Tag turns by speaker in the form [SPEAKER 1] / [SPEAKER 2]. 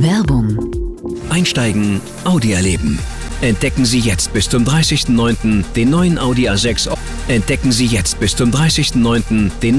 [SPEAKER 1] Werbung.
[SPEAKER 2] Einsteigen, Audi erleben. Entdecken Sie jetzt bis zum 30.09. den neuen Audi A6. Entdecken Sie jetzt bis zum 30.09. den